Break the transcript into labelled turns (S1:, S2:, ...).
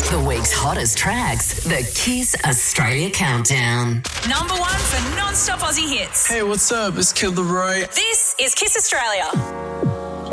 S1: The week's hottest tracks, the Kiss Australia Countdown.
S2: Number 1 for non-stop Aussie hits.
S3: Hey, what's up? It's Kid Laroi.
S2: This is Kiss Australia.